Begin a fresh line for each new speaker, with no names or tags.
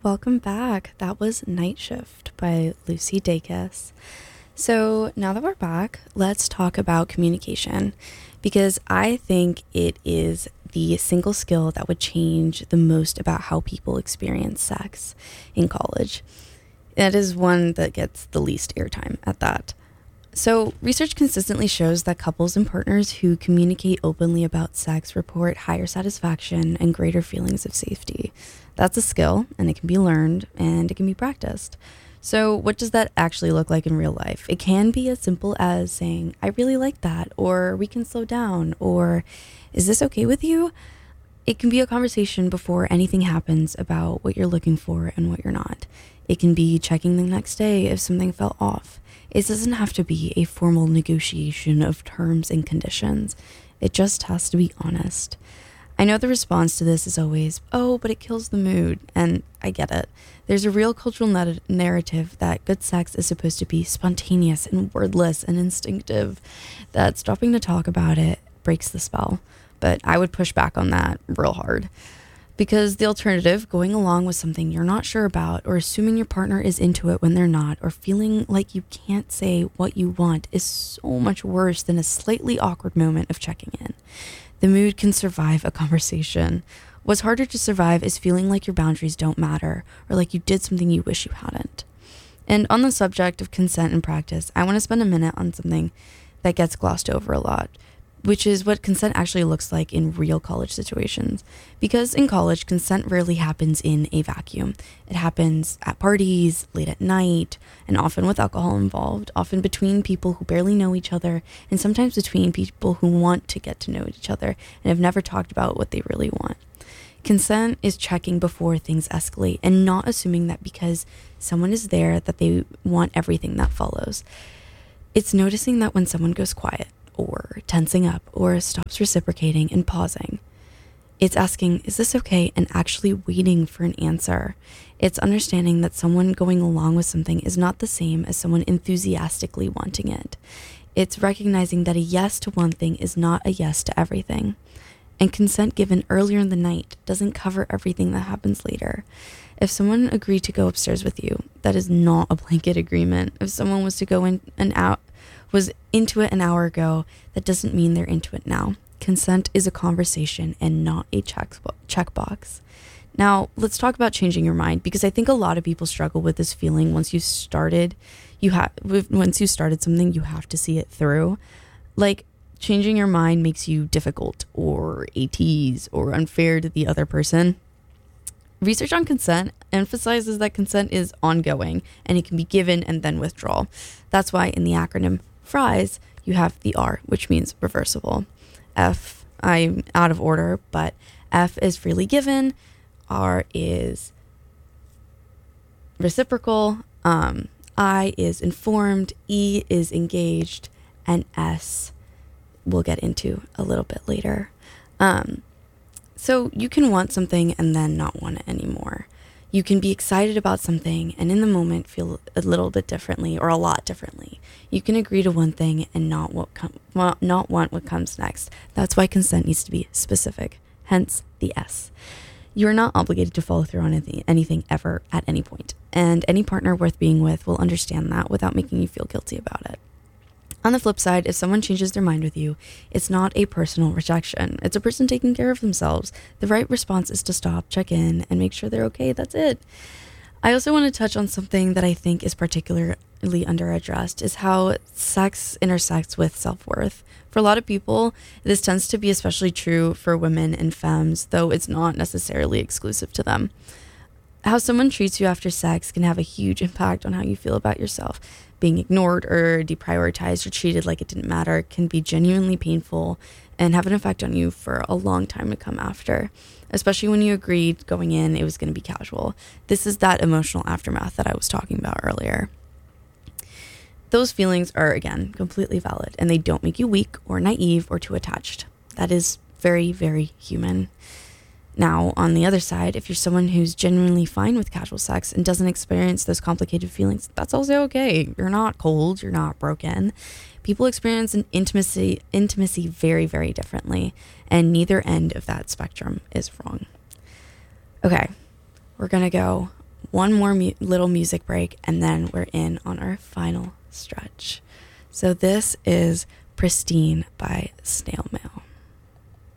Welcome back. That was Night Shift by Lucy Dacus. So now that we're back, let's talk about communication because I think it is the single skill that would change the most about how people experience sex in college. That is one that gets the least airtime at that. So, research consistently shows that couples and partners who communicate openly about sex report higher satisfaction and greater feelings of safety. That's a skill, and it can be learned, and it can be practiced. So, what does that actually look like in real life? It can be as simple as saying, I really like that, or we can slow down, or is this okay with you? It can be a conversation before anything happens about what you're looking for and what you're not. It can be checking the next day if something felt off. It doesn't have to be a formal negotiation of terms and conditions. It just has to be honest. I know the response to this is always, oh, but it kills the mood, and I get it. There's a real cultural narrative that good sex is supposed to be spontaneous and wordless and instinctive, that stopping to talk about it breaks the spell. But I would push back on that real hard. Because the alternative, going along with something you're not sure about, or assuming your partner is into it when they're not, or feeling like you can't say what you want, is so much worse than a slightly awkward moment of checking in. The mood can survive a conversation. What's harder to survive is feeling like your boundaries don't matter, or like you did something you wish you hadn't. And on the subject of consent and practice, I want to spend a minute on something that gets glossed over a lot, which is what consent actually looks like in real college situations. Because in college, consent rarely happens in a vacuum. It happens at parties, late at night, and often with alcohol involved, often between people who barely know each other, and sometimes between people who want to get to know each other and have never talked about what they really want. Consent is checking before things escalate and not assuming that because someone is there that they want everything that follows. It's noticing that when someone goes quiet, or tensing up, or stops reciprocating and pausing. It's asking, is this okay, and actually waiting for an answer. It's understanding that someone going along with something is not the same as someone enthusiastically wanting it. It's recognizing that a yes to one thing is not a yes to everything. And consent given earlier in the night doesn't cover everything that happens later. If someone agreed to go upstairs with you, that is not a blanket agreement. If someone was to go in and out, was into it an hour ago, that doesn't mean they're into it now. Consent is a conversation and not a checkbox. Now, let's talk about changing your mind, because I think a lot of people struggle with this feeling once you started something, you have to see it through. Like, changing your mind makes you difficult or a tease or unfair to the other person. Research on consent emphasizes that consent is ongoing and it can be given and then withdrawal. That's why in the acronym FRIES, you have the R, which means reversible. F, I'm out of order, but F is freely given, R is reciprocal, I is informed, E is engaged, and S we'll get into a little bit later. So you can want something and then not want it anymore. You can be excited about something and in the moment feel a little bit differently or a lot differently. You can agree to one thing and not want what comes next. That's why consent needs to be specific, hence the S. You are not obligated to follow through on anything ever at any point, and any partner worth being with will understand that without making you feel guilty about it. On the flip side, if someone changes their mind with you, it's not a personal rejection. It's a person taking care of themselves. The right response is to stop, check in, and make sure they're okay. That's it. I also want to touch on something that I think is particularly underaddressed, is how sex intersects with self-worth. For a lot of people, this tends to be especially true for women and femmes, though it's not necessarily exclusive to them. How someone treats you after sex can have a huge impact on how you feel about yourself. Being ignored or deprioritized or treated like it didn't matter can be genuinely painful and have an effect on you for a long time to come after, especially when you agreed going in it was going to be casual. This is that emotional aftermath that I was talking about earlier. Those feelings are, again, completely valid, and they don't make you weak or naive or too attached. That is very, very human. Now, on the other side, if you're someone who's genuinely fine with casual sex and doesn't experience those complicated feelings, that's also okay. You're not cold, you're not broken. People experience an intimacy very, very differently, and neither end of that spectrum is wrong. Okay, we're gonna go one more little music break, and then we're in on our final stretch. So this is Pristine by Snail Mail.